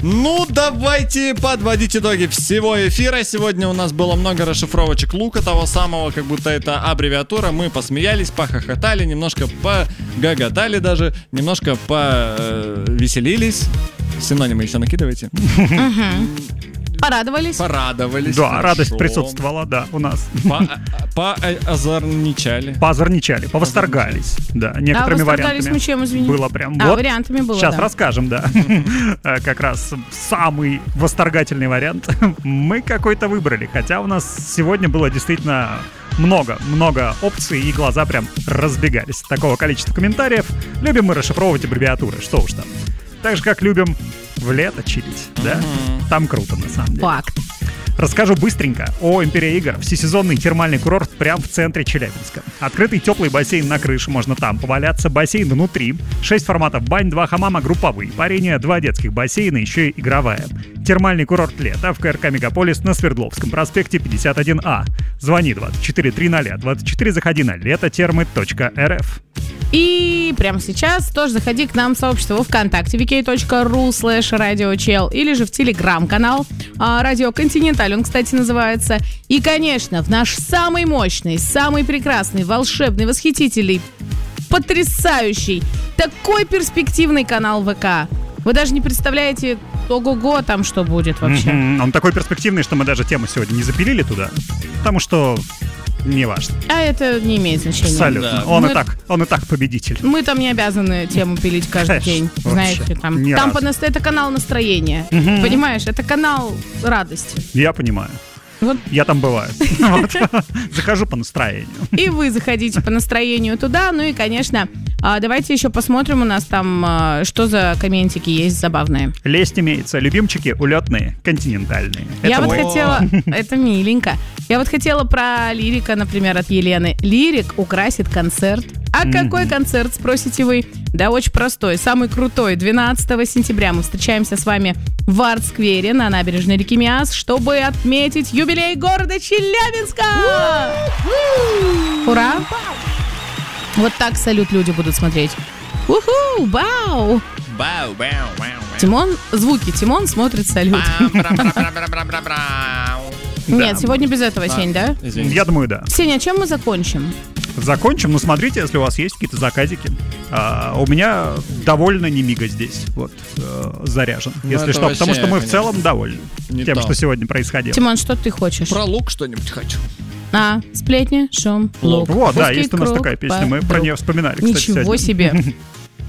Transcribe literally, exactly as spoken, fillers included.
Ну, давайте подводить итоги всего эфира. Сегодня у нас было много расшифровочек лука, того самого, как будто это аббревиатура. Мы посмеялись, похохотали, немножко погоготали даже, немножко повеселились. Синонимы еще накидывайте. Порадовались. Порадовались. Да, хорошо. Радость присутствовала, да, у нас. Поозорничали. Поозорничали, повосторгались. Да, некоторыми а вариантами. Мы чем, извините? Было прям. А, вот. вариантами было, Сейчас да. расскажем, да. Как раз самый восторгательный вариант мы какой-то выбрали. Хотя у нас сегодня было действительно много, много опций, и глаза прям разбегались. Такого количества комментариев. Любим мы расшифровывать аббревиатуры, что уж там. Так же, как любим в лето чилить, да? Mm-hmm. Там круто, на самом деле. Факт. Расскажу быстренько о Империя Игр. Всесезонный термальный курорт прямо в центре Челябинска. Открытый теплый бассейн на крыше, можно там поваляться. Бассейн внутри. Шесть форматов бань, два хамама групповые. Парение, два детских бассейна, еще и игровая. Термальный курорт лета в КРК Мегаполис на Свердловском проспекте пятьдесят один А. Звони двадцать четыре тридцать, двадцать четыре заходи на летотермы точка эр эф. И прямо сейчас тоже заходи к нам в сообщество во ВКонтакте vk.ru слэш радиочел или же в Телеграм-канал Радио Континенталь, он, кстати, называется. И, конечно, в наш самый мощный, самый прекрасный, волшебный, восхитительный, потрясающий, такой перспективный канал ВК. Вы даже не представляете, ого-го, там что будет вообще. Mm-hmm. Он такой перспективный, что мы даже тему сегодня не запилили туда, потому что не важно. А это не имеет значения. Абсолютно. Да. Он, мы... и так, он и так победитель. Мы там не обязаны тему пилить каждый Конечно, день. вообще. Знаете, там, там по, это канал настроения. Угу. Понимаешь, это канал радости. Я понимаю. Вот. Я там бываю. Захожу по настроению. И вы заходите по настроению туда. Ну и, конечно, давайте еще посмотрим у нас там, что за комментики есть забавные. Лесть имеется. Любимчики улетные, континентальные. Я вот хотела... Это миленько. Я вот хотела про Лирика, например, от Елены. Лирик украсит концерт. А какой концерт, спросите вы? Да очень простой, самый крутой. двенадцатого сентября мы встречаемся с вами в Арт-сквере на набережной реки Миас, чтобы отметить юбилей города Челябинска! Ура! Вот так салют люди будут смотреть. Уху! Бау! Бау, бау, бау. Тимон, звуки Тимон смотрит салют. Нет, сегодня без этого, Сень, да? Я думаю, да. Сеня, чем мы закончим? Закончим, ну смотрите, если у вас есть какие-то заказики. А, у меня довольно немига здесь вот э, заряжен, ну, если что, потому что мы в целом довольны тем, то. Что сегодня происходило. Тимон, что ты хочешь? Про лук что-нибудь хочу. А, сплетни, шум, лук. Вот, да, есть у нас такая песня, мы про нее вспоминали, кстати, Ничего себе.